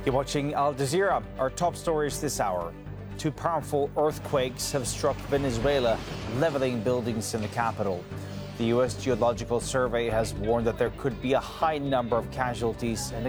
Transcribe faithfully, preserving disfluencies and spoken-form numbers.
You're watching Al Jazeera. Our top stories this hour. Two powerful earthquakes have struck Venezuela, leveling buildings in the capital. The U S Geological Survey has warned that there could be a high number of casualties and